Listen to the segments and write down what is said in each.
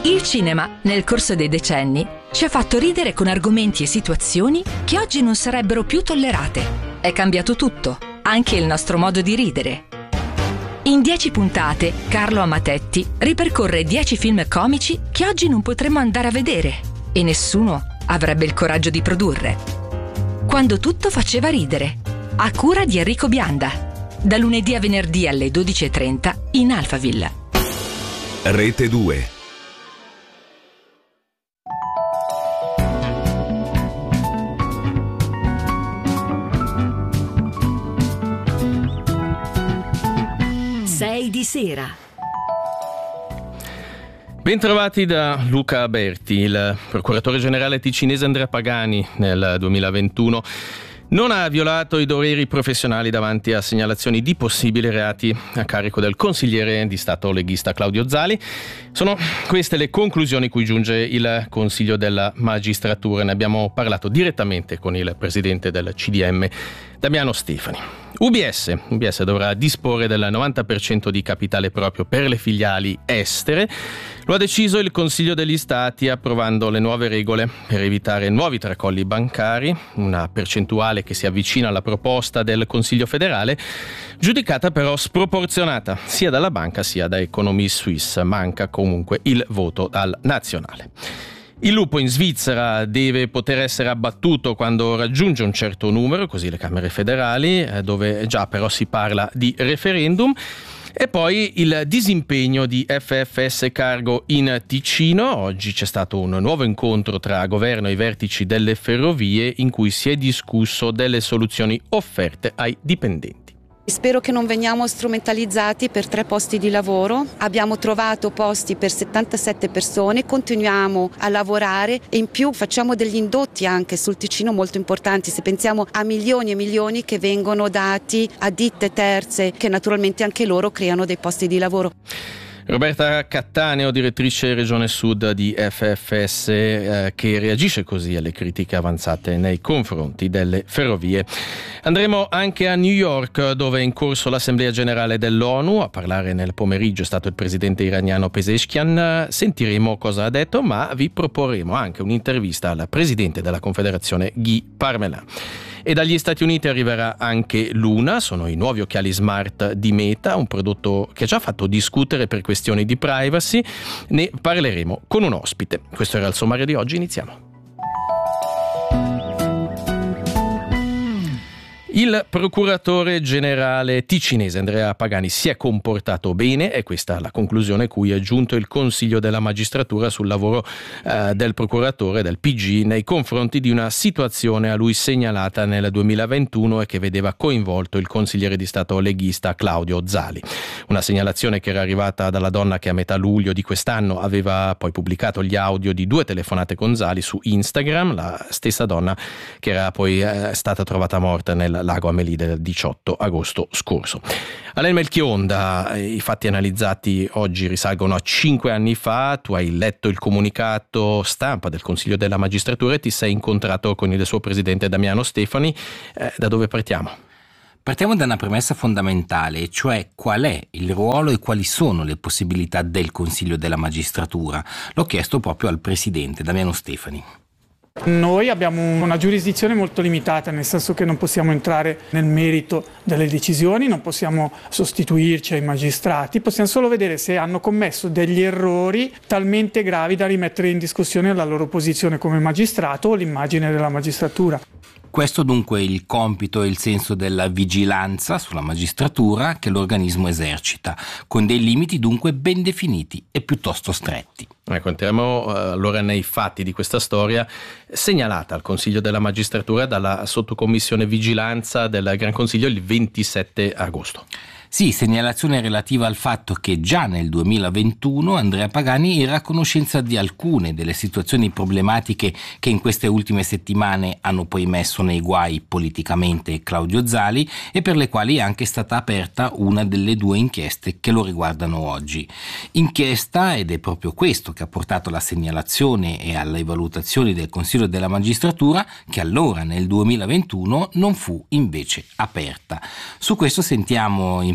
Il cinema, nel corso dei decenni, ci ha fatto ridere con argomenti e situazioni che oggi non sarebbero più tollerate. È cambiato tutto, anche il nostro modo di ridere. In 10 puntate, Carlo Amatetti ripercorre 10 film comici che oggi non potremmo andare a vedere e nessuno avrebbe il coraggio di produrre. Quando tutto faceva ridere, a cura di Enrico Bianda, da lunedì a venerdì alle 12:30 in Alphaville. Rete 2. Di sera. Bentrovati da Luca Berti. Il procuratore generale ticinese Andrea Pagani nel 2021 non ha violato i doveri professionali davanti a segnalazioni di possibili reati a carico del consigliere di Stato leghista Claudio Zali. Sono queste le conclusioni cui giunge il Consiglio della Magistratura. Ne abbiamo parlato direttamente con il presidente del CDM, Damiano Stefani. UBS dovrà disporre del 90% di capitale proprio per le filiali estere. Lo ha deciso il Consiglio degli Stati approvando le nuove regole per evitare nuovi tracolli bancari, una percentuale che si avvicina alla proposta del Consiglio federale, giudicata però sproporzionata sia dalla banca sia da Economy Suisse. Manca comunque il voto al nazionale. Il lupo in Svizzera deve poter essere abbattuto quando raggiunge un certo numero, così le Camere federali, dove già però si parla di referendum. E poi il disimpegno di FFS Cargo in Ticino. Oggi c'è stato un nuovo incontro tra governo e i vertici delle ferrovie in cui si è discusso delle soluzioni offerte ai dipendenti. Spero che non veniamo strumentalizzati per 3 posti di lavoro. Abbiamo trovato posti per 77 persone, continuiamo a lavorare e in più facciamo degli indotti anche sul Ticino molto importanti. Se pensiamo a milioni e milioni che vengono dati a ditte terze che naturalmente anche loro creano dei posti di lavoro. Roberta Cattaneo, direttrice Regione Sud di FFS, che reagisce così alle critiche avanzate nei confronti delle ferrovie. Andremo anche a New York, dove è in corso l'Assemblea Generale dell'ONU. A parlare nel pomeriggio è stato il presidente iraniano Pezeshkian. Sentiremo cosa ha detto, ma vi proporremo anche un'intervista al presidente della Confederazione Guy Parmelin. E dagli Stati Uniti arriverà anche Luna, sono i nuovi occhiali smart di Meta, un prodotto che ha già fatto discutere per questioni di privacy. Ne parleremo con un ospite. Questo era il sommario di oggi, iniziamo. Il procuratore generale ticinese Andrea Pagani si è comportato bene, è questa la conclusione cui è giunto il Consiglio della Magistratura sul lavoro del procuratore del PG nei confronti di una situazione a lui segnalata nel 2021 e che vedeva coinvolto il consigliere di Stato leghista Claudio Zali. Una segnalazione che era arrivata dalla donna che a metà luglio di quest'anno aveva poi pubblicato gli audio di 2 telefonate con Zali su Instagram, la stessa donna che era poi stata trovata morta nel Lago Amelide del 18 agosto scorso. Alain Melchionda, i fatti analizzati oggi risalgono a 5 anni fa. Tu hai letto il comunicato stampa del Consiglio della Magistratura e ti sei incontrato con il suo presidente Damiano Stefani. Da dove partiamo? Partiamo da una premessa fondamentale, cioè qual è il ruolo e quali sono le possibilità del Consiglio della Magistratura. L'ho chiesto proprio al presidente Damiano Stefani. Noi abbiamo una giurisdizione molto limitata, nel senso che non possiamo entrare nel merito delle decisioni, non possiamo sostituirci ai magistrati, possiamo solo vedere se hanno commesso degli errori talmente gravi da rimettere in discussione la loro posizione come magistrato o l'immagine della magistratura. Questo dunque è il compito e il senso della vigilanza sulla magistratura che l'organismo esercita, con dei limiti dunque ben definiti e piuttosto stretti. Ecco, entriamo allora nei fatti di questa storia segnalata al Consiglio della Magistratura dalla sottocommissione vigilanza del Gran Consiglio il 27 agosto. Sì, segnalazione relativa al fatto che già nel 2021 Andrea Pagani era a conoscenza di alcune delle situazioni problematiche che in queste ultime settimane hanno poi messo nei guai politicamente Claudio Zali e per le quali è anche stata aperta una delle 2 inchieste che lo riguardano oggi. Inchiesta, ed è proprio questo che ha portato alla segnalazione e alle valutazioni del Consiglio della Magistratura, che allora nel 2021 non fu invece aperta. Su questo sentiamo in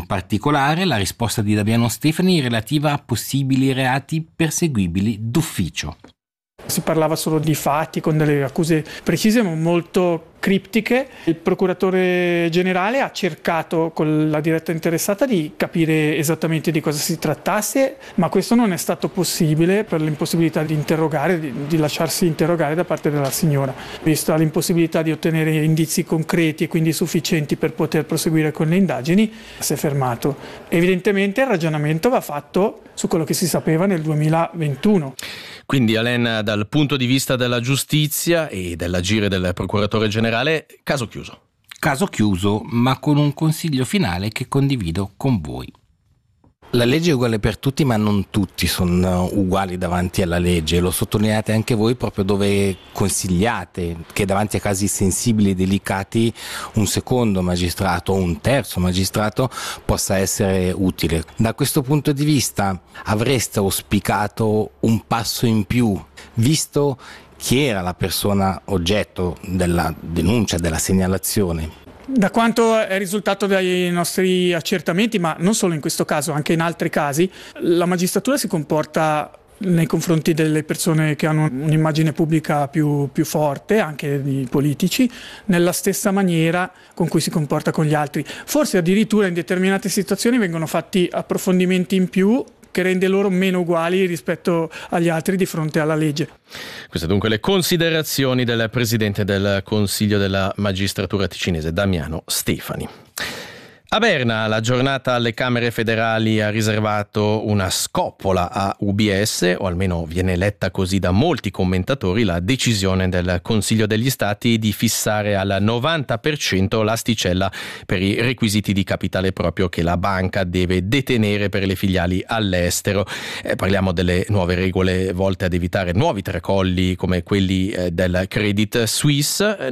particolare la risposta di Damiano Stefani relativa a possibili reati perseguibili d'ufficio. Si parlava solo di fatti con delle accuse precise ma molto criptiche. Il procuratore generale ha cercato con la diretta interessata di capire esattamente di cosa si trattasse, ma questo non è stato possibile per l'impossibilità di interrogare, di lasciarsi interrogare da parte della signora. Vista l'impossibilità di ottenere indizi concreti e quindi sufficienti per poter proseguire con le indagini, si è fermato. Evidentemente il ragionamento va fatto su quello che si sapeva nel 2021. Quindi Alain, dal punto di vista della giustizia e dell'agire del procuratore generale, caso chiuso. Caso chiuso, ma con un consiglio finale che condivido con voi. La legge è uguale per tutti, ma non tutti sono uguali davanti alla legge. Lo sottolineate anche voi proprio dove consigliate che davanti a casi sensibili e delicati un secondo magistrato o un terzo magistrato possa essere utile. Da questo punto di vista avreste auspicato un passo in più, visto chi era la persona oggetto della denuncia, della segnalazione? Da quanto è risultato dai nostri accertamenti, ma non solo in questo caso, anche in altri casi, la magistratura si comporta nei confronti delle persone che hanno un'immagine pubblica più forte, anche di politici, nella stessa maniera con cui si comporta con gli altri. Forse addirittura in determinate situazioni vengono fatti approfondimenti in più che rende loro meno uguali rispetto agli altri di fronte alla legge. Queste dunque le considerazioni del presidente del Consiglio della Magistratura ticinese, Damiano Stefani. A Berna la giornata alle Camere federali ha riservato una scoppola a UBS, o almeno viene letta così da molti commentatori, la decisione del Consiglio degli Stati di fissare al 90% l'asticella per i requisiti di capitale proprio che la banca deve detenere per le filiali all'estero. Parliamo delle nuove regole volte ad evitare nuovi tracolli come quelli del Credit Suisse.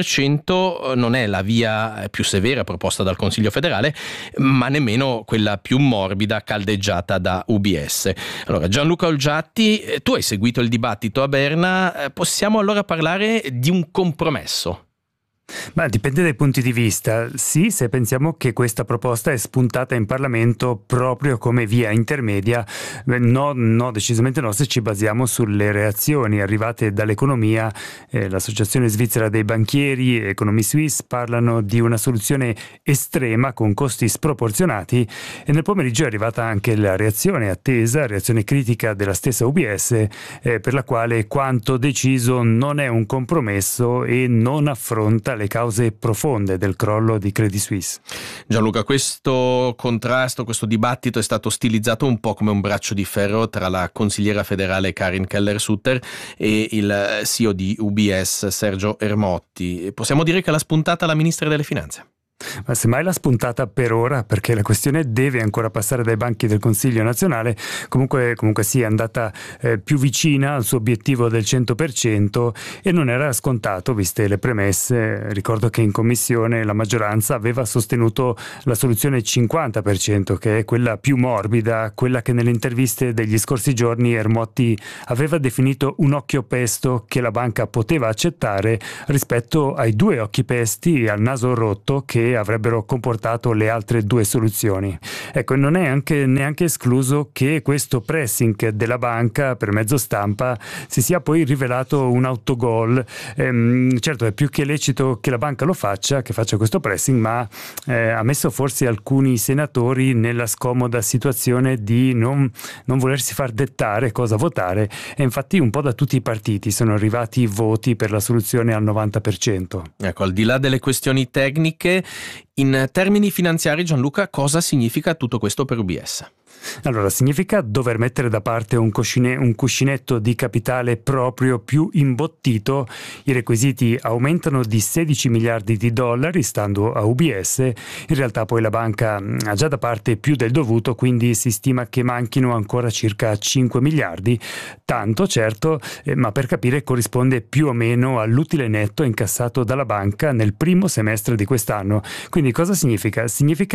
90% non è la via più severa proposta dal Consiglio federale, ma nemmeno quella più morbida caldeggiata da UBS. Allora, Gianluca Olgiatti, tu hai seguito il dibattito a Berna, possiamo allora parlare di un compromesso? Ma dipende dai punti di vista. Sì, se pensiamo che questa proposta è spuntata in Parlamento proprio come via intermedia, no, decisamente no, se ci basiamo sulle reazioni arrivate dall'economia. L'Associazione Svizzera dei Banchieri, Economie Suisse, parlano di una soluzione estrema con costi sproporzionati, e nel pomeriggio è arrivata anche la reazione attesa, reazione critica della stessa UBS, per la quale quanto deciso non è un compromesso e non affronta le cause profonde del crollo di Credit Suisse. Gianluca, questo contrasto, questo dibattito è stato stilizzato un po' come un braccio di ferro tra la consigliera federale Karin Keller-Sutter e il CEO di UBS Sergio Ermotti. Possiamo dire che l'ha spuntata la ministra delle Finanze? Ma semmai l'ha spuntata per ora, perché la questione deve ancora passare dai banchi del Consiglio nazionale. Comunque sì, è andata più vicina al suo obiettivo del 100% e non era scontato viste le premesse. Ricordo che in commissione la maggioranza aveva sostenuto la soluzione 50%, che è quella più morbida, quella che nelle interviste degli scorsi giorni Ermotti aveva definito un occhio pesto che la banca poteva accettare rispetto ai 2 occhi pesti al naso rotto che avrebbero comportato le altre 2 soluzioni. Ecco, non è neanche escluso che questo pressing della banca per mezzo stampa si sia poi rivelato un autogol. Certo, è più che lecito che la banca lo faccia, che faccia questo pressing, ma ha messo forse alcuni senatori nella scomoda situazione di non volersi far dettare cosa votare, e infatti un po' da tutti i partiti sono arrivati voti per la soluzione al 90%. Ecco, al di là delle questioni tecniche, in termini finanziari, Gianluca, cosa significa tutto questo per UBS? Allora, significa dover mettere da parte un cuscinetto di capitale proprio più imbottito. I requisiti aumentano di 16 miliardi di dollari stando a UBS. In realtà poi la banca ha già da parte più del dovuto, quindi si stima che manchino ancora circa 5 miliardi. Tanto, certo, ma per capire corrisponde più o meno all'utile netto incassato dalla banca nel primo semestre di quest'anno. Quindi cosa significa? Significa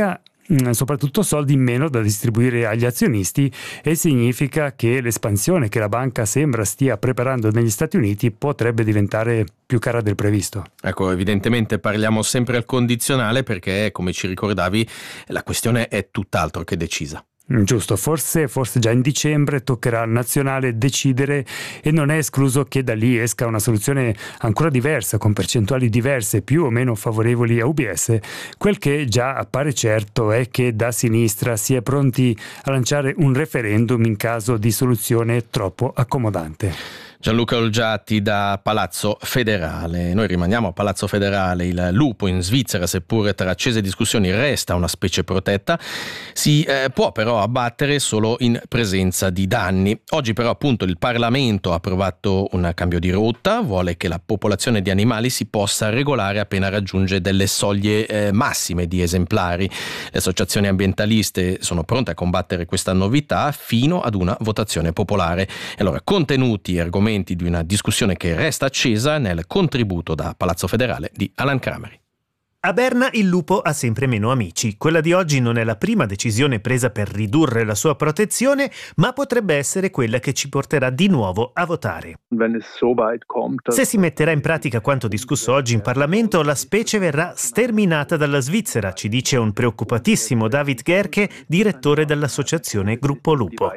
soprattutto soldi in meno da distribuire agli azionisti, e significa che l'espansione che la banca sembra stia preparando negli Stati Uniti potrebbe diventare più cara del previsto. Ecco, evidentemente parliamo sempre al condizionale perché, come ci ricordavi, la questione è tutt'altro che decisa. Giusto, forse già in dicembre toccherà al nazionale decidere, e non è escluso che da lì esca una soluzione ancora diversa, con percentuali diverse, più o meno favorevoli a UBS. Quel che già appare certo è che da sinistra si è pronti a lanciare un referendum in caso di soluzione troppo accomodante. Gianluca Olgiati da Palazzo Federale. Noi rimaniamo a Palazzo Federale. Il lupo in Svizzera, seppure tra accese discussioni, resta una specie protetta. Si può però abbattere solo in presenza di danni. Oggi però appunto il Parlamento ha approvato un cambio di rotta, vuole che la popolazione di animali si possa regolare appena raggiunge delle soglie massime di esemplari. Le associazioni ambientaliste sono pronte a combattere questa novità fino ad una votazione popolare. E allora, contenuti e argomenti di una discussione che resta accesa nel contributo da Palazzo Federale di Alan Crameri. A Berna il lupo ha sempre meno amici. Quella di oggi non è la prima decisione presa per ridurre la sua protezione, ma potrebbe essere quella che ci porterà di nuovo a votare. Se si metterà in pratica quanto discusso oggi in Parlamento, la specie verrà sterminata dalla Svizzera, ci dice un preoccupatissimo David Gerke, direttore dell'associazione Gruppo Lupo.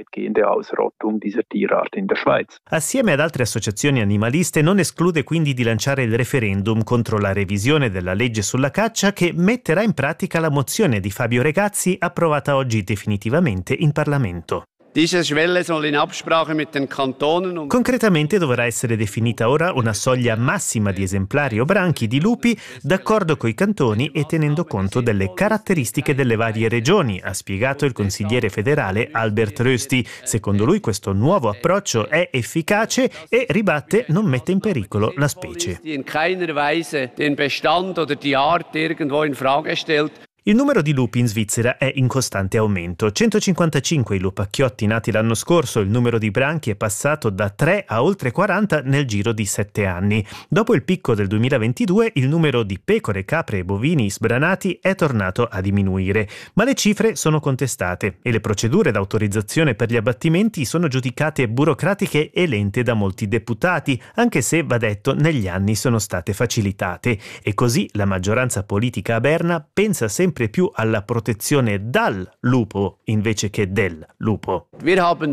Assieme ad altre associazioni animaliste non esclude quindi di lanciare il referendum contro la revisione della legge sulla caccia, che metterà in pratica la mozione di Fabio Regazzi approvata oggi definitivamente in Parlamento. Concretamente dovrà essere definita ora una soglia massima di esemplari o branchi di lupi d'accordo coi cantoni e tenendo conto delle caratteristiche delle varie regioni, ha spiegato il consigliere federale Albert Rösti. Secondo lui questo nuovo approccio è efficace e, ribatte, non mette in pericolo la specie. Il numero di lupi in Svizzera è in costante aumento. 155 i lupacchiotti nati l'anno scorso, il numero di branchi è passato da 3 a oltre 40 nel giro di 7 anni. Dopo il picco del 2022, il numero di pecore, capre e bovini sbranati è tornato a diminuire, ma le cifre sono contestate e le procedure d'autorizzazione per gli abbattimenti sono giudicate burocratiche e lente da molti deputati, anche se, va detto, negli anni sono state facilitate. E così la maggioranza politica a Berna pensa sempre più alla protezione dal lupo invece che del lupo. Per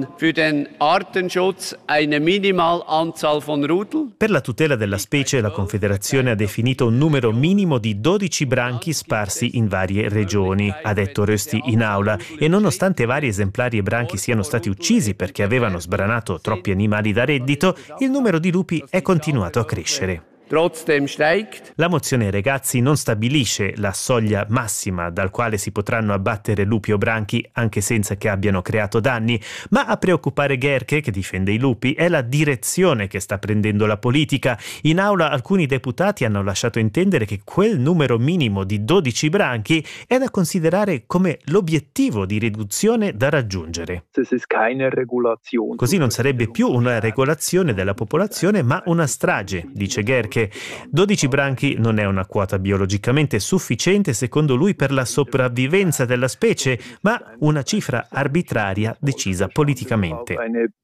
la tutela della specie, la Confederazione ha definito un numero minimo di 12 branchi sparsi in varie regioni, ha detto Rösti in aula, e nonostante vari esemplari e branchi siano stati uccisi perché avevano sbranato troppi animali da reddito, il numero di lupi è continuato a crescere. La mozione Regazzi non stabilisce la soglia massima dal quale si potranno abbattere lupi o branchi anche senza che abbiano creato danni, ma a preoccupare Gerke, che difende i lupi, è la direzione che sta prendendo la politica. In aula alcuni deputati hanno lasciato intendere che quel numero minimo di 12 branchi è da considerare come l'obiettivo di riduzione da raggiungere. Così non sarebbe più una regolazione della popolazione ma una strage, dice Gerke. 12 branchi non è una quota biologicamente sufficiente secondo lui per la sopravvivenza della specie, ma una cifra arbitraria decisa politicamente.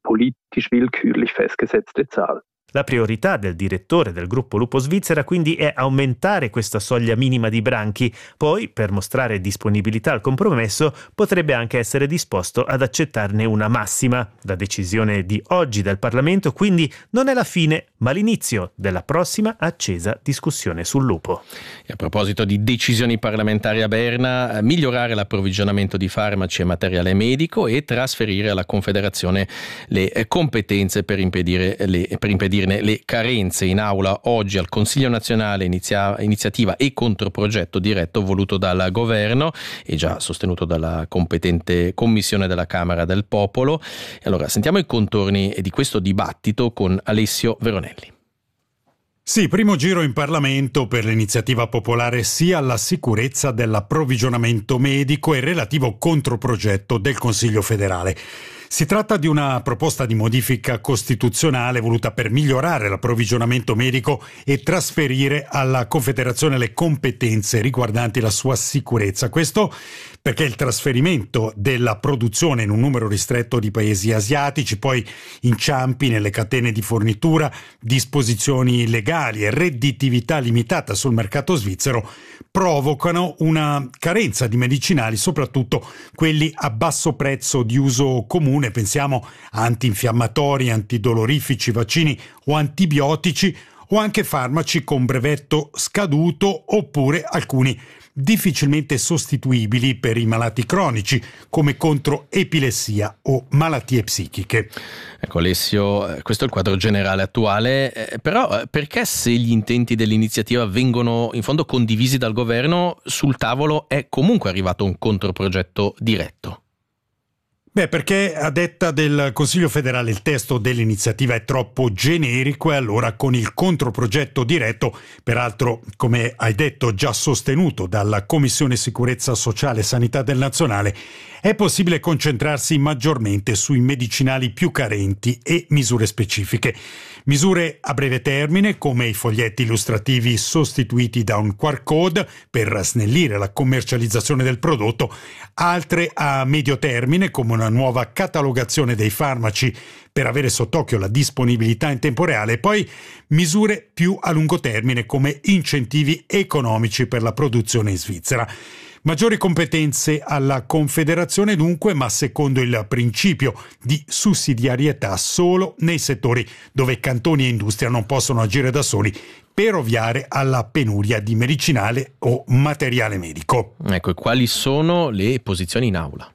La priorità del direttore del Gruppo Lupo Svizzera quindi è aumentare questa soglia minima di branchi, poi per mostrare disponibilità al compromesso potrebbe anche essere disposto ad accettarne una massima. La decisione di oggi del Parlamento quindi non è la fine, ma l'inizio della prossima accesa discussione sul lupo. E a proposito di decisioni parlamentari a Berna, migliorare l'approvvigionamento di farmaci e materiale medico e trasferire alla Confederazione le competenze per impedirne le carenze. In aula oggi al Consiglio nazionale iniziativa e controprogetto diretto voluto dal governo e già sostenuto dalla competente commissione della Camera del Popolo. E allora sentiamo i contorni di questo dibattito con Alessio Veronelli. Sì, primo giro in Parlamento per l'iniziativa popolare sia alla sicurezza dell'approvvigionamento medico e relativo controprogetto del Consiglio federale. Si tratta di una proposta di modifica costituzionale voluta per migliorare l'approvvigionamento medico e trasferire alla Confederazione le competenze riguardanti la sua sicurezza. Questo perché il trasferimento della produzione in un numero ristretto di paesi asiatici, poi inciampi nelle catene di fornitura, disposizioni legali e redditività limitata sul mercato svizzero provocano una carenza di medicinali, soprattutto quelli a basso prezzo di uso comune. Pensiamo a antinfiammatori, antidolorifici, vaccini o antibiotici, o anche farmaci con brevetto scaduto, oppure alcuni difficilmente sostituibili per i malati cronici, come contro epilessia o malattie psichiche. Ecco Alessio, questo è il quadro generale attuale, però perché se gli intenti dell'iniziativa vengono in fondo condivisi dal governo, sul tavolo è comunque arrivato un controprogetto diretto? Perché a detta del Consiglio federale il testo dell'iniziativa è troppo generico e allora con il controprogetto diretto, peraltro come hai detto già sostenuto dalla Commissione Sicurezza Sociale e Sanità del Nazionale, è possibile concentrarsi maggiormente sui medicinali più carenti e misure specifiche. Misure a breve termine come i foglietti illustrativi sostituiti da un QR code per snellire la commercializzazione del prodotto, altre a medio termine come una nuova catalogazione dei farmaci per avere sott'occhio la disponibilità in tempo reale, e poi misure più a lungo termine come incentivi economici per la produzione in Svizzera. Maggiori competenze alla Confederazione dunque, ma secondo il principio di sussidiarietà solo nei settori dove cantoni e industria non possono agire da soli per ovviare alla penuria di medicinale o materiale medico. Ecco, e quali sono le posizioni in aula?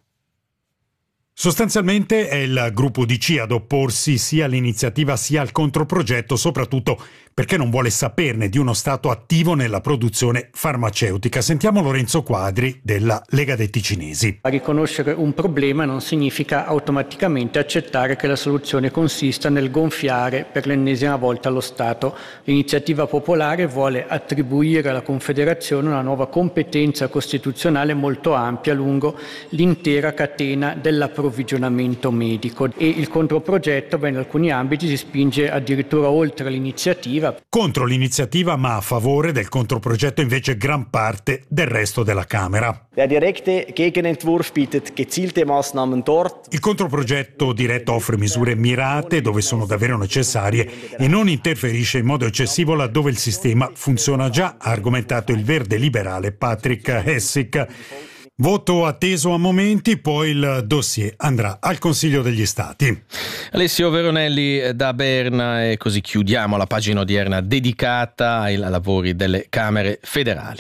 Sostanzialmente è il gruppo DC ad opporsi sia all'iniziativa sia al controprogetto, soprattutto perché non vuole saperne di uno Stato attivo nella produzione farmaceutica. Sentiamo Lorenzo Quadri della Lega dei Ticinesi. Riconoscere un problema non significa automaticamente accettare che la soluzione consista nel gonfiare per l'ennesima volta lo Stato. L'iniziativa popolare vuole attribuire alla Confederazione una nuova competenza costituzionale molto ampia lungo l'intera catena dell'approvvigionamento medico, e il controprogetto in alcuni ambiti si spinge addirittura oltre l'iniziativa. Contro l'iniziativa, ma a favore del controprogetto invece gran parte del resto della Camera. Der direkte Gegenentwurf bietet gezielte Maßnahmen dort. Il controprogetto diretto offre misure mirate dove sono davvero necessarie e non interferisce in modo eccessivo laddove il sistema funziona già, ha argomentato il verde liberale Patrick Hessig. Voto atteso a momenti, poi il dossier andrà al Consiglio degli Stati. Alessio Veronelli da Berna, e così chiudiamo la pagina odierna dedicata ai lavori delle Camere federali.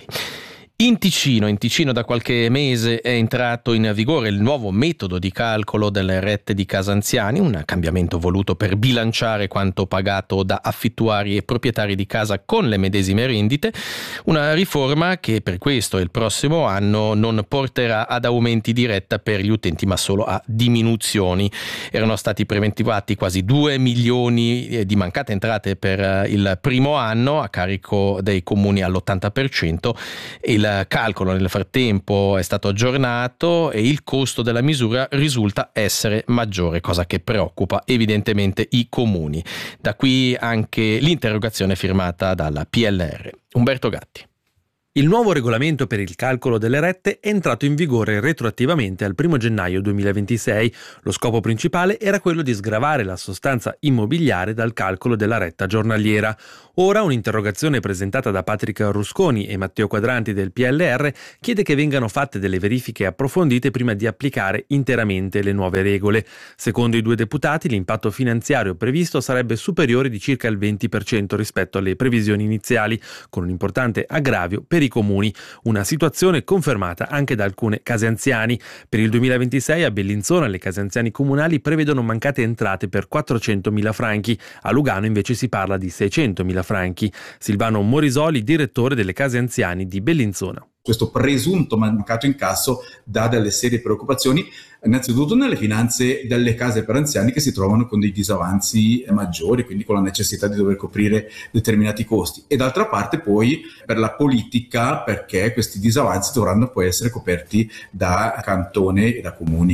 In Ticino da qualche mese è entrato in vigore il nuovo metodo di calcolo delle rette di casa anziani, un cambiamento voluto per bilanciare quanto pagato da affittuari e proprietari di casa con le medesime rendite, una riforma che per questo e il prossimo anno non porterà ad aumenti di retta per gli utenti ma solo a diminuzioni. Erano stati preventivati quasi 2 milioni di mancate entrate per il primo anno a carico dei comuni all'80%, e il calcolo nel frattempo è stato aggiornato e il costo della misura risulta essere maggiore, cosa che preoccupa evidentemente i comuni. Da qui anche l'interrogazione firmata dalla PLR. Umberto Gatti. Il nuovo regolamento per il calcolo delle rette è entrato in vigore retroattivamente al 1 gennaio 2026. Lo scopo principale era quello di sgravare la sostanza immobiliare dal calcolo della retta giornaliera. Ora un'interrogazione presentata da Patrick Rusconi e Matteo Quadranti del PLR chiede che vengano fatte delle verifiche approfondite prima di applicare interamente le nuove regole. Secondo i due deputati l'impatto finanziario previsto sarebbe superiore di circa il 20% rispetto alle previsioni iniziali, con un importante aggravio per i comuni, una situazione confermata anche da alcune case anziani. Per il 2026 a Bellinzona le case anziani comunali prevedono mancate entrate per 400.000 franchi, a Lugano invece si parla di 600.000 franchi. Silvano Morisoli, direttore delle case anziani di Bellinzona. Questo presunto mancato incasso dà delle serie preoccupazioni, innanzitutto nelle finanze delle case per anziani che si trovano con dei disavanzi maggiori, quindi con la necessità di dover coprire determinati costi, e d'altra parte poi per la politica, perché questi disavanzi dovranno poi essere coperti da cantone e da comuni.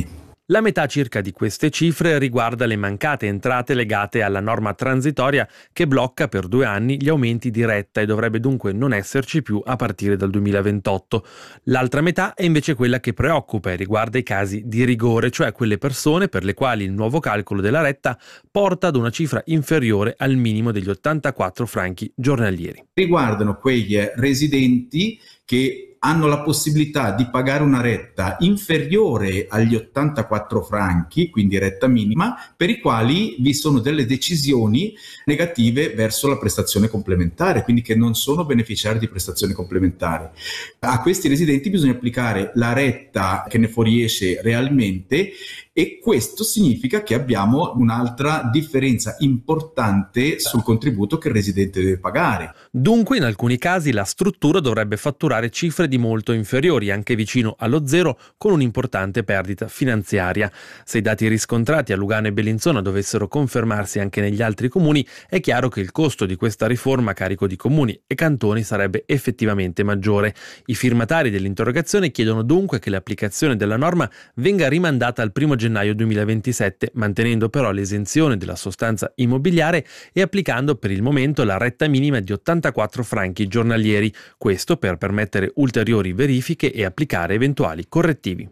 La metà circa di queste cifre riguarda le mancate entrate legate alla norma transitoria che blocca per 2 anni gli aumenti di retta e dovrebbe dunque non esserci più a partire dal 2028. L'altra metà è invece quella che preoccupa e riguarda i casi di rigore, cioè quelle persone per le quali il nuovo calcolo della retta porta ad una cifra inferiore al minimo degli 84 franchi giornalieri. Riguardano quegli residenti che hanno la possibilità di pagare una retta inferiore agli 84 franchi, quindi retta minima, per i quali vi sono delle decisioni negative verso la prestazione complementare, quindi che non sono beneficiari di prestazioni complementari. A questi residenti bisogna applicare la retta che ne fuoriesce realmente, e questo significa che abbiamo un'altra differenza importante sul contributo che il residente deve pagare. Dunque, in alcuni casi la struttura dovrebbe fatturare cifre di molto inferiori, anche vicino allo zero, con un'importante perdita finanziaria. Se i dati riscontrati a Lugano e Bellinzona dovessero confermarsi anche negli altri comuni, è chiaro che il costo di questa riforma a carico di comuni e cantoni sarebbe effettivamente maggiore. I firmatari dell'interrogazione chiedono dunque che l'applicazione della norma venga rimandata al 1 gennaio 2027, mantenendo però l'esenzione della sostanza immobiliare e applicando per il momento la retta minima di 84 franchi giornalieri, questo per permettere ulteriori verifiche e applicare eventuali correttivi.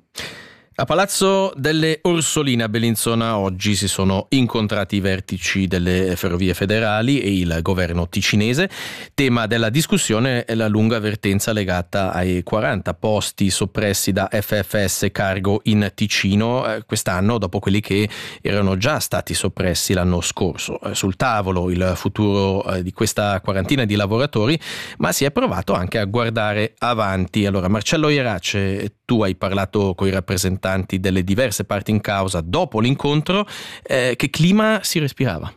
A Palazzo delle Orsoline a Bellinzona oggi si sono incontrati i vertici delle ferrovie federali e il governo ticinese. Tema della discussione è la lunga vertenza legata ai 40 posti soppressi da FFS Cargo in Ticino quest'anno, dopo quelli che erano già stati soppressi l'anno scorso. Sul tavolo il futuro di questa quarantina di lavoratori, ma si è provato anche a guardare avanti. Allora, Marcello Ierace, tu hai parlato con i rappresentanti delle diverse parti in causa dopo l'incontro, che clima si respirava?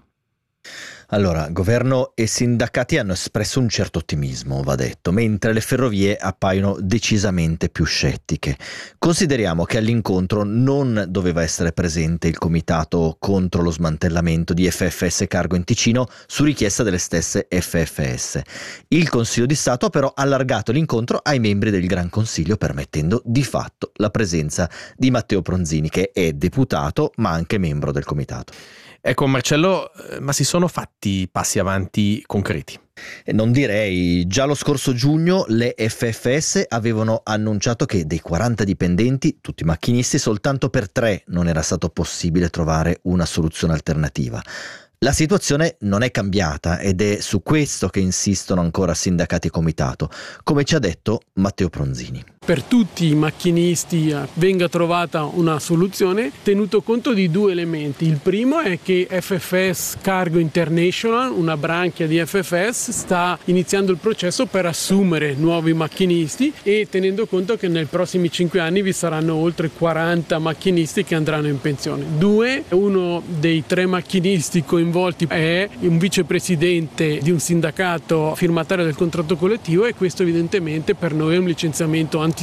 Allora, governo e sindacati hanno espresso un certo ottimismo, va detto, mentre le ferrovie appaiono decisamente più scettiche. Consideriamo che all'incontro non doveva essere presente il comitato contro lo smantellamento di FFS Cargo in Ticino su richiesta delle stesse FFS. Il Consiglio di Stato ha però allargato l'incontro ai membri del Gran Consiglio, permettendo di fatto la presenza di Matteo Pronzini, che è deputato ma anche membro del comitato. Ecco Marcello, ma si sono fatti passi avanti concreti? Non direi. Già lo scorso giugno le FFS avevano annunciato che dei 40 dipendenti, tutti macchinisti, soltanto per 3 non era stato possibile trovare una soluzione alternativa. La situazione non è cambiata ed è su questo che insistono ancora sindacati e comitato, come ci ha detto Matteo Pronzini. Per tutti i macchinisti venga trovata una soluzione tenuto conto di 2 elementi. Il primo è che FFS Cargo International, una branchia di FFS, sta iniziando il processo per assumere nuovi macchinisti e tenendo conto che nei prossimi 5 anni vi saranno oltre 40 macchinisti che andranno in pensione. 2, uno dei 3 macchinisti coinvolti è un vicepresidente di un sindacato firmatario del contratto collettivo, e questo evidentemente per noi è un licenziamento antisindacale.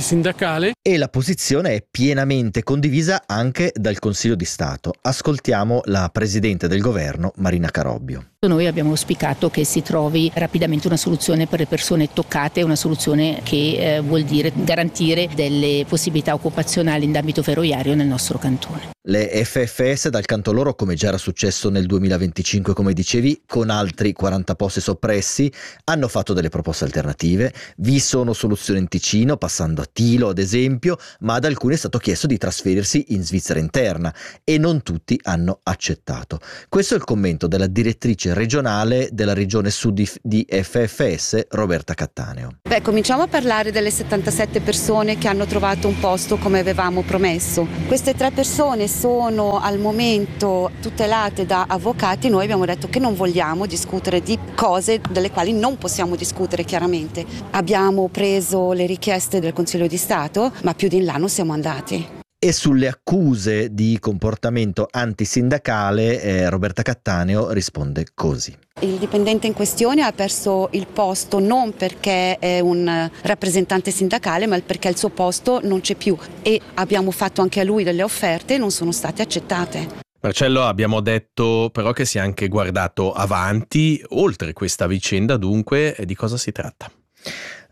E la posizione è pienamente condivisa anche dal Consiglio di Stato. Ascoltiamo la Presidente del Governo, Marina Carobbio. Noi abbiamo auspicato che si trovi rapidamente una soluzione per le persone toccate, una soluzione che vuol dire garantire delle possibilità occupazionali in ambito ferroviario nel nostro cantone. Le FFS dal canto loro, come già era successo nel 2025, come dicevi, con altri 40 posti soppressi, hanno fatto delle proposte alternative. Vi sono soluzioni in Ticino, passando a Tilo ad esempio, ma ad alcuni è stato chiesto di trasferirsi in Svizzera interna e non tutti hanno accettato. Questo è il commento della direttrice regionale della regione sud di FFS, Roberta Cattaneo. Cominciamo a parlare delle 77 persone che hanno trovato un posto come avevamo promesso. Queste 3 persone sono al momento tutelate da avvocati. Noi abbiamo detto che non vogliamo discutere di cose delle quali non possiamo discutere chiaramente. Abbiamo preso le richieste del Consiglio di Stato, ma più di in là non siamo andati. E sulle accuse di comportamento antisindacale, Roberta Cattaneo risponde così. Il dipendente in questione ha perso il posto non perché è un rappresentante sindacale, ma perché il suo posto non c'è più, e abbiamo fatto anche a lui delle offerte e non sono state accettate. Marcello, abbiamo detto però che si è anche guardato avanti. Oltre questa vicenda, dunque, di cosa si tratta?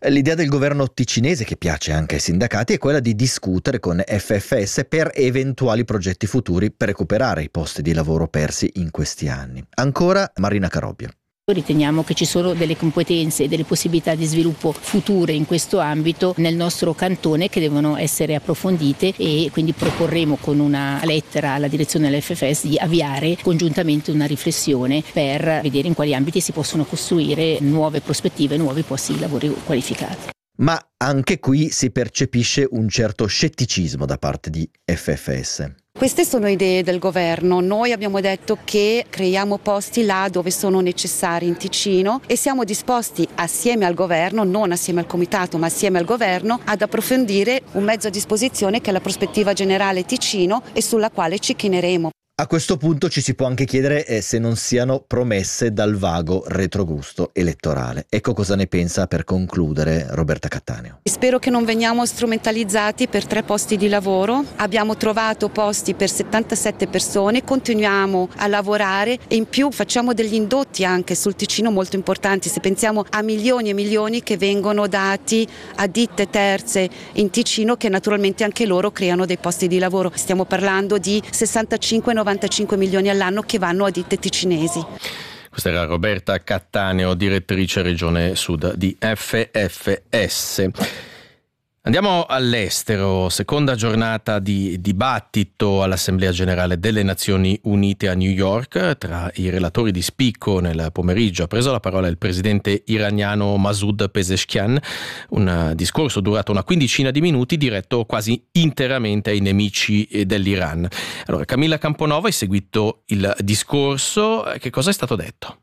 L'idea del governo ticinese, che piace anche ai sindacati, è quella di discutere con FFS per eventuali progetti futuri per recuperare i posti di lavoro persi in questi anni. Ancora Marina Carobbio. Riteniamo che ci sono delle competenze e delle possibilità di sviluppo future in questo ambito nel nostro cantone che devono essere approfondite, e quindi proporremo con una lettera alla direzione dell'FFS di avviare congiuntamente una riflessione per vedere in quali ambiti si possono costruire nuove prospettive, nuovi posti di lavoro qualificati. Ma anche qui si percepisce un certo scetticismo da parte di FFS. Queste sono idee del governo. Noi abbiamo detto che creiamo posti là dove sono necessari in Ticino e siamo disposti assieme al governo, non assieme al comitato ma assieme al governo, ad approfondire un mezzo a disposizione che è la prospettiva generale Ticino e sulla quale ci chineremo. A questo punto ci si può anche chiedere se non siano promesse dal vago retrogusto elettorale. Ecco cosa ne pensa, per concludere, Roberta Cattaneo. Spero che non veniamo strumentalizzati per 3 posti di lavoro. Abbiamo trovato posti per 77 persone, continuiamo a lavorare e in più facciamo degli indotti anche sul Ticino molto importanti. Se pensiamo a milioni e milioni che vengono dati a ditte terze in Ticino, che naturalmente anche loro creano dei posti di lavoro. Stiamo parlando di 65-95 milioni all'anno che vanno a ditte ticinesi. Questa era Roberta Cattaneo, direttrice Regione Sud di FFS. Andiamo all'estero, seconda giornata di dibattito all'Assemblea Generale delle Nazioni Unite a New York. Tra i relatori di spicco nel pomeriggio ha preso la parola il presidente iraniano Masoud Pezeshkian, un discorso durato una quindicina di minuti diretto quasi interamente ai nemici dell'Iran. Allora, Camilla Camponova, hai seguito il discorso, che cosa è stato detto?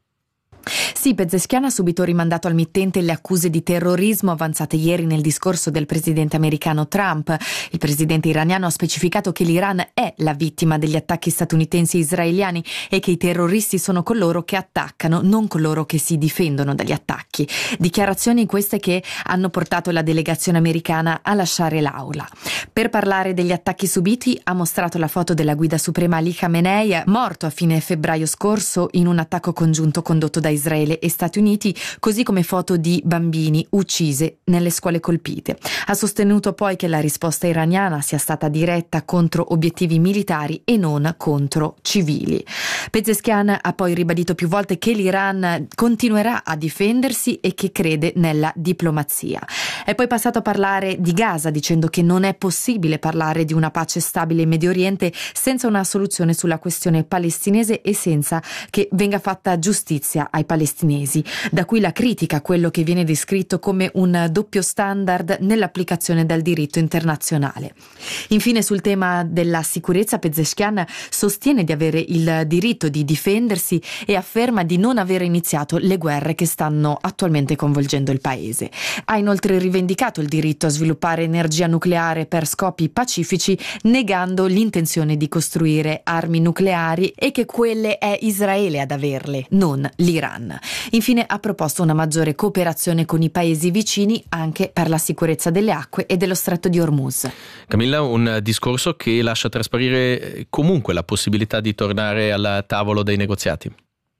Sì, Pezeshkian ha subito rimandato al mittente le accuse di terrorismo avanzate ieri nel discorso del presidente americano Trump. Il presidente iraniano ha specificato che l'Iran è la vittima degli attacchi statunitensi e israeliani e che i terroristi sono coloro che attaccano, non coloro che si difendono dagli attacchi. Dichiarazioni queste che hanno portato la delegazione americana a lasciare l'aula. Per parlare degli attacchi subiti ha mostrato la foto della guida suprema Ali Khamenei, morto a fine febbraio scorso in un attacco congiunto condotto da Israele e Stati Uniti, così come foto di bambini uccise nelle scuole colpite. Ha sostenuto poi che la risposta iraniana sia stata diretta contro obiettivi militari e non contro civili. Pezeshkian ha poi ribadito più volte che l'Iran continuerà a difendersi e che crede nella diplomazia. È poi passato a parlare di Gaza, dicendo che non è possibile parlare di una pace stabile in Medio Oriente senza una soluzione sulla questione palestinese e senza che venga fatta giustizia ai palestinesi. Da qui la critica a quello che viene descritto come un doppio standard nell'applicazione del diritto internazionale. Infine, sul tema della sicurezza, Pezeshkian sostiene di avere il diritto di difendersi e afferma di non aver iniziato le guerre che stanno attualmente coinvolgendo il paese. Ha inoltre rivendicato il diritto a sviluppare energia nucleare per scopi pacifici, negando l'intenzione di costruire armi nucleari e che quelle è Israele ad averle, non l'Iran. Infine ha proposto una maggiore cooperazione con i paesi vicini anche per la sicurezza delle acque e dello stretto di Hormuz. Camilla, un discorso che lascia trasparire comunque la possibilità di tornare al tavolo dei negoziati.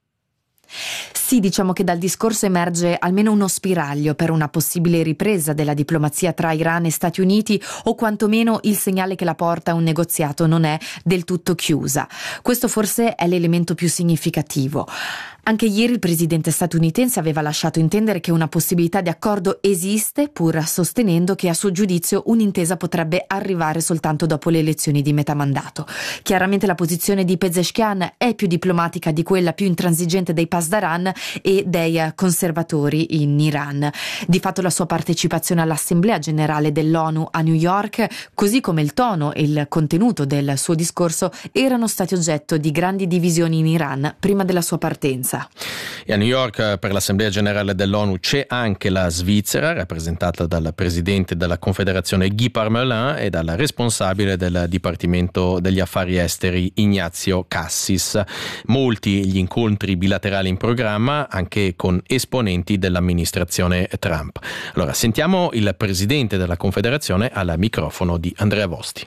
Sì, diciamo che dal discorso emerge almeno uno spiraglio per una possibile ripresa della diplomazia tra Iran e Stati Uniti, o quantomeno il segnale che la porta a un negoziato non è del tutto chiusa. Questo forse è l'elemento più significativo. Anche ieri il presidente statunitense aveva lasciato intendere che una possibilità di accordo esiste, pur sostenendo che a suo giudizio un'intesa potrebbe arrivare soltanto dopo le elezioni di metà mandato. Chiaramente la posizione di Pezeshkian è più diplomatica di quella più intransigente dei Pasdaran e dei conservatori in Iran. Di fatto la sua partecipazione all'Assemblea Generale dell'ONU a New York, così come il tono e il contenuto del suo discorso, erano stati oggetto di grandi divisioni in Iran prima della sua partenza. E a New York per l'Assemblea Generale dell'ONU c'è anche la Svizzera, rappresentata dal presidente della Confederazione Guy Parmelin e dal responsabile del Dipartimento degli Affari Esteri Ignazio Cassis. Molti gli incontri bilaterali in programma anche con esponenti dell'amministrazione Trump. Allora sentiamo il presidente della Confederazione al microfono di Andrea Vosti.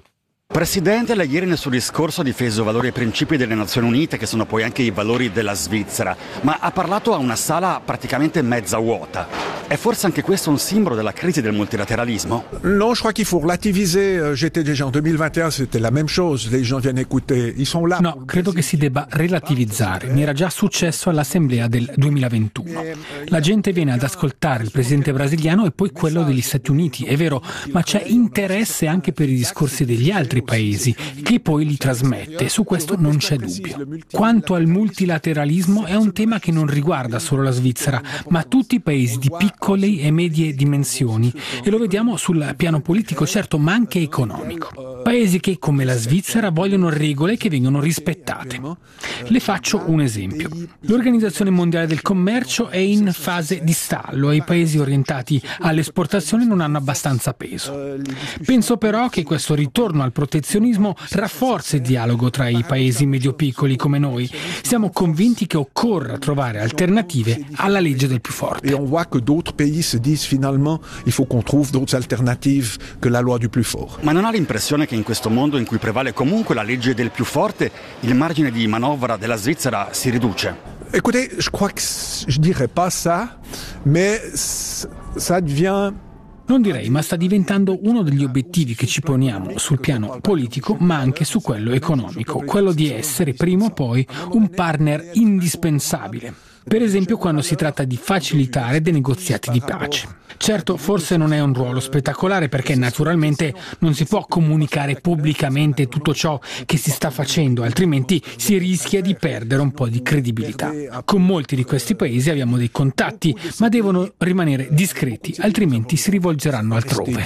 Presidente, lei ieri nel suo discorso ha difeso valori e principi delle Nazioni Unite, che sono poi anche i valori della Svizzera, ma ha parlato a una sala praticamente mezza vuota. È forse anche questo un simbolo della crisi del multilateralismo? Non, je crois qu'il faut relativiser. J'étais déjà en 2021, c'était la même chose. Les gens viennent écouter, ils sont là. No, credo che si debba relativizzare. Mi era già successo all'Assemblea del 2021. La gente viene ad ascoltare il presidente brasiliano e poi quello degli Stati Uniti, è vero, ma c'è interesse anche per i discorsi degli altri paesi, che poi li trasmette, su questo non c'è dubbio. Quanto al multilateralismo, è un tema che non riguarda solo la Svizzera, ma tutti i paesi di piccole e medie dimensioni, e lo vediamo sul piano politico, certo, ma anche economico. Paesi che, come la Svizzera, vogliono regole che vengono rispettate. Le faccio un esempio. L'Organizzazione Mondiale del Commercio è in fase di stallo e i paesi orientati all'esportazione non hanno abbastanza peso. Penso però che questo ritorno al protezionismo rafforza il dialogo tra i paesi medio-piccoli come noi. Siamo convinti che occorra trovare alternative alla legge del più forte. Et on voit que d'autres pays se disent finalement il faut qu'on trouve d'autres alternatives que la loi du plus fort. Ma non ha l'impressione che in questo mondo in cui prevale comunque la legge del più forte, il margine di manovra della Svizzera si riduce? Écoutez, je crois que je dirais pas ça, mais ça devient. Non direi, ma sta diventando uno degli obiettivi che ci poniamo sul piano politico, ma anche su quello economico, quello di essere prima o poi un partner indispensabile. Per esempio quando si tratta di facilitare dei negoziati di pace. Certo, forse non è un ruolo spettacolare perché naturalmente non si può comunicare pubblicamente tutto ciò che si sta facendo, altrimenti si rischia di perdere un po' di credibilità. Con molti di questi paesi abbiamo dei contatti, ma devono rimanere discreti, altrimenti si rivolgeranno altrove.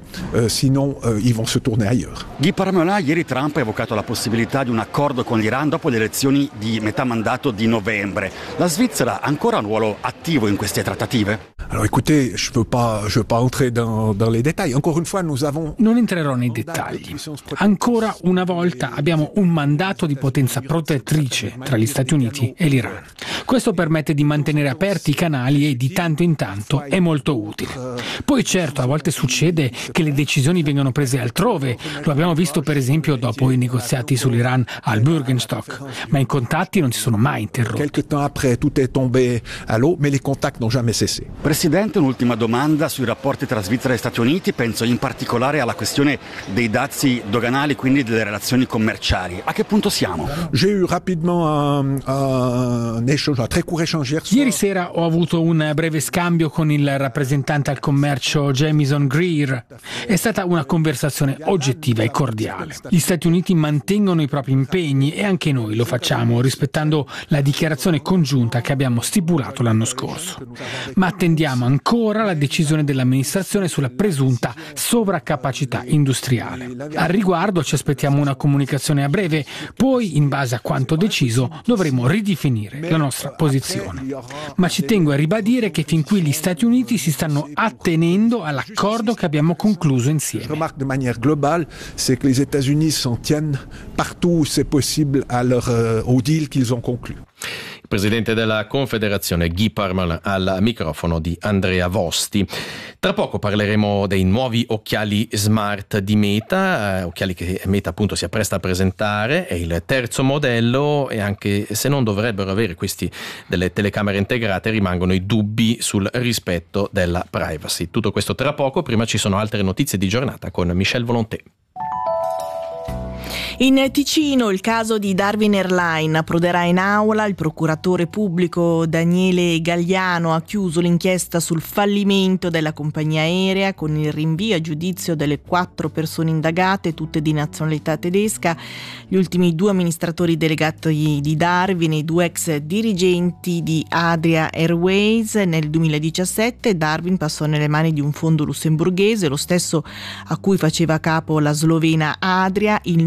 Guy Parmelin, ieri Trump ha evocato la possibilità di un accordo con l'Iran dopo le elezioni di metà mandato di novembre. La Svizzera ha ancora un ruolo attivo in queste trattative? Alors écoutez, je veux pas entrer dans les détails. Encore une fois, nous avons. Non entrerò nei dettagli. Ancora una volta abbiamo un mandato di potenza protettrice tra gli Stati Uniti e l'Iran. Questo permette di mantenere aperti i canali e di tanto in tanto è molto utile. Poi certo, a volte succede che le decisioni vengano prese altrove. Lo abbiamo visto per esempio dopo i negoziati sull'Iran al Bürgenstock, ma i contatti non si sono mai interrotti. Quelque temps après, tout est tombé à l'eau, mais les contacts n'ont jamais cessé. Presidente, un'ultima domanda sui rapporti tra Svizzera e Stati Uniti, penso in particolare alla questione dei dazi doganali, quindi delle relazioni commerciali. A che punto siamo? J'ai eu rapidement un échange, un très court échange hier soir. Ieri sera ho avuto un breve scambio con il rappresentante al commercio Jamieson Greer. È stata una conversazione oggettiva e cordiale. Gli Stati Uniti mantengono i propri impegni e anche noi lo facciamo, rispettando la dichiarazione congiunta che abbiamo stipulato l'anno scorso. Ma attendiamo ancora la decisione dell'amministrazione sulla presunta sovraccapacità industriale. Al riguardo ci aspettiamo una comunicazione a breve, poi in base a quanto deciso dovremo ridefinire la nostra posizione. Ma ci tengo a ribadire che fin qui gli Stati Uniti si stanno attenendo all'accordo che abbiamo concluso insieme. Remarque de manière globale, c'est que les États-Unis s'en tiennent partout où c'est possible au deal qu'ils ont conclu. Il presidente della Confederazione Guy Parmelin al microfono di Andrea Vosti. Tra poco parleremo dei nuovi occhiali smart di Meta, occhiali che Meta appunto si appresta a presentare, è il terzo modello e anche se non dovrebbero avere questi delle telecamere integrate rimangono i dubbi sul rispetto della privacy. Tutto questo tra poco, prima ci sono altre notizie di giornata con Michel Volonté. In Ticino il caso di Darwin Airlines approderà in aula. Il procuratore pubblico Daniele Gagliano ha chiuso l'inchiesta sul fallimento della compagnia aerea con il rinvio a giudizio delle 4 persone indagate, tutte di nazionalità tedesca. Gli ultimi 2 amministratori delegati di Darwin e i 2 ex dirigenti di Adria Airways. Nel 2017 Darwin passò nelle mani di un fondo lussemburghese, lo stesso a cui faceva capo la slovena Adria. Il nome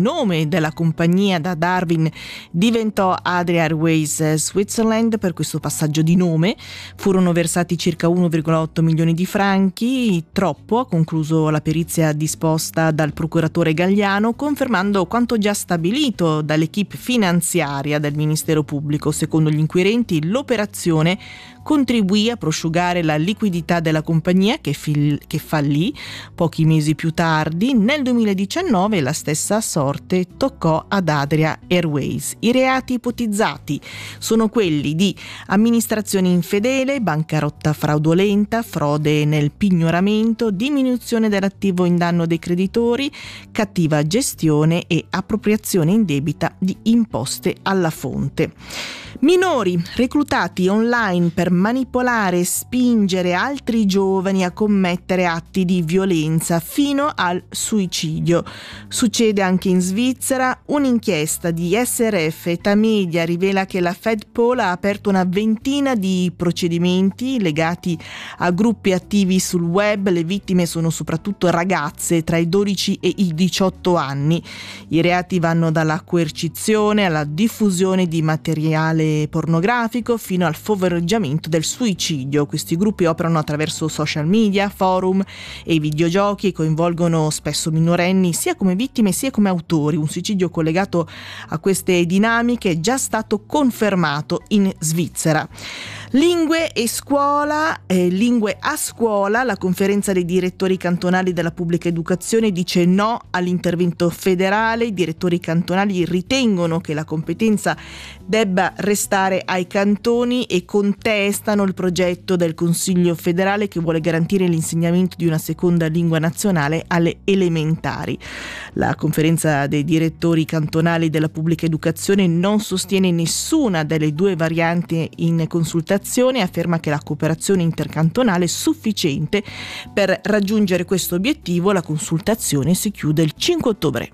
nome della compagnia da Darwin diventò Adria Airways Switzerland per questo passaggio di nome. Furono versati circa 1,8 milioni di franchi, troppo, ha concluso la perizia disposta dal procuratore Galliano, confermando quanto già stabilito dall'equipe finanziaria del Ministero Pubblico. Secondo gli inquirenti, l'operazione contribuì a prosciugare la liquidità della compagnia che fallì pochi mesi più tardi. Nel 2019 la stessa sorte toccò ad Adria Airways. I reati ipotizzati sono quelli di amministrazione infedele, bancarotta fraudolenta, frode nel pignoramento, diminuzione dell'attivo in danno dei creditori, cattiva gestione e appropriazione indebita di imposte alla fonte. Minori reclutati online per manipolare e spingere altri giovani a commettere atti di violenza fino al suicidio. Succede anche in Svizzera. Un'inchiesta di SRF Età Media rivela che la FedPol ha aperto una ventina di procedimenti legati a gruppi attivi sul web. Le vittime sono soprattutto ragazze tra i 12 e i 18 anni. I reati vanno dalla coercizione alla diffusione di materiale pornografico fino al favoreggiamento del suicidio. Questi gruppi operano attraverso social media, forum e videogiochi e coinvolgono spesso minorenni sia come vittime sia come autori. Un suicidio collegato a queste dinamiche è già stato confermato in Svizzera. Lingue a scuola, la conferenza dei direttori cantonali della pubblica educazione dice no all'intervento federale. I direttori cantonali ritengono che la competenza debba restare ai cantoni e contestano il progetto del Consiglio federale che vuole garantire l'insegnamento di una seconda lingua nazionale alle elementari. La conferenza dei direttori cantonali della pubblica educazione non sostiene nessuna delle due varianti in consultazione, afferma che la cooperazione intercantonale è sufficiente per raggiungere questo obiettivo. La consultazione si chiude il 5 ottobre.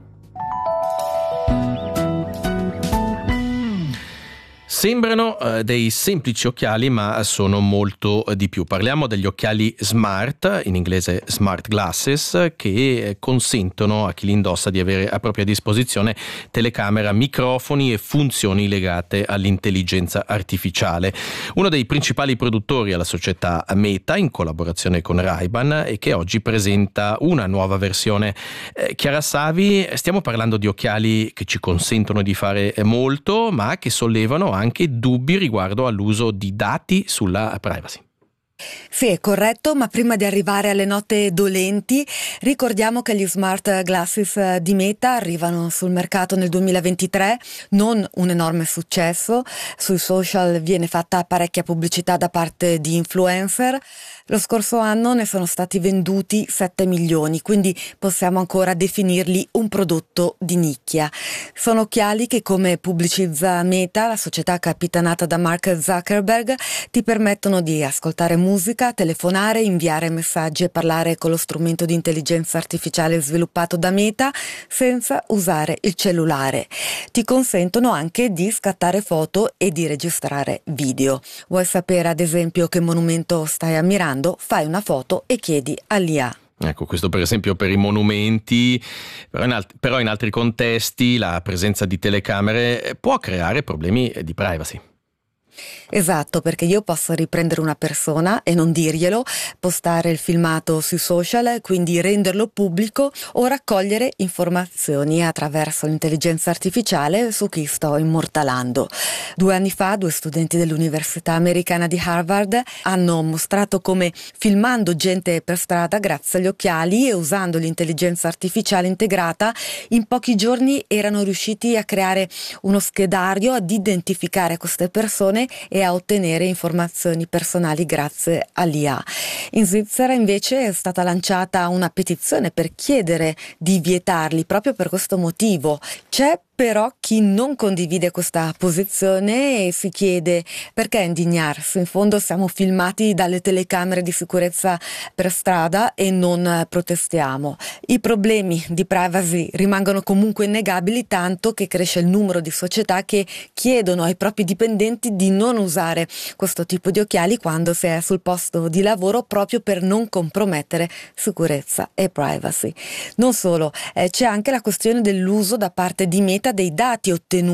Sembrano dei semplici occhiali, ma sono molto di più. Parliamo degli occhiali smart, in inglese smart glasses, che consentono a chi li indossa di avere a propria disposizione telecamera, microfoni e funzioni legate all'intelligenza artificiale. Uno dei principali produttori è la società Meta, in collaborazione con Ray-Ban, e che oggi presenta una nuova versione. Chiara Savi, stiamo parlando di occhiali che ci consentono di fare molto, ma che sollevano anche dubbi riguardo all'uso di dati sulla privacy. Sì, è corretto, ma prima di arrivare alle note dolenti, ricordiamo che gli smart glasses di Meta arrivano sul mercato nel 2023, non un enorme successo. Sui social viene fatta parecchia pubblicità da parte di influencer. Lo scorso anno ne sono stati venduti 7 milioni, quindi possiamo ancora definirli un prodotto di nicchia. Sono occhiali che, come pubblicizza Meta, la società capitanata da Mark Zuckerberg, ti permettono di ascoltare musica, telefonare, inviare messaggi e parlare con lo strumento di intelligenza artificiale sviluppato da Meta senza usare il cellulare. Ti consentono anche di scattare foto e di registrare video. Vuoi sapere ad esempio che monumento stai ammirando? Fai una foto e chiedi all'IA. Ecco, questo per esempio per i monumenti, però in altri contesti la presenza di telecamere può creare problemi di privacy. Esatto, perché io posso riprendere una persona e non dirglielo, postare il filmato sui social, quindi renderlo pubblico o raccogliere informazioni attraverso l'intelligenza artificiale su chi sto immortalando. 2 anni fa 2 studenti dell'Università Americana di Harvard hanno mostrato come, filmando gente per strada grazie agli occhiali e usando l'intelligenza artificiale integrata, in pochi giorni erano riusciti a creare uno schedario, ad identificare queste persone e a ottenere informazioni personali grazie all'IA. In Svizzera invece è stata lanciata una petizione per chiedere di vietarli proprio per questo motivo. C'è Però chi non condivide questa posizione si chiede perché indignarsi. In fondo siamo filmati dalle telecamere di sicurezza per strada e non protestiamo. I problemi di privacy rimangono comunque innegabili, tanto che cresce il numero di società che chiedono ai propri dipendenti di non usare questo tipo di occhiali quando si è sul posto di lavoro, proprio per non compromettere sicurezza e privacy. Non solo, c'è anche la questione dell'uso da parte di Meta dei dati ottenuti